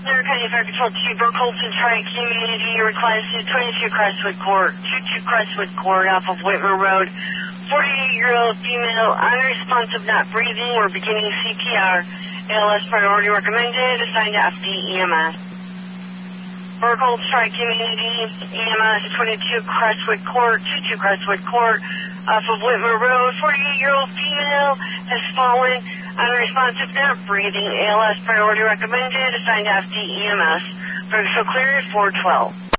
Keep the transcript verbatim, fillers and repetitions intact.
Center, County Fire Control two, Burkholton Tri-Community, requested twenty-two Crestwood Court, twenty-two Crestwood Court off of Whitmer Road. forty-eight-year-old female, unresponsive, not breathing. We're beginning C P R. A L S priority recommended, assigned to F D E M S. Burkholton Tri-Community, E M S, twenty-two Crestwood Court, twenty-two Crestwood Court off of Whitmer Road. forty-eight-year-old female has fallen, unresponsive, not breathing. A L S priority recommended, assigned to F D E M S. So clear at four twelve.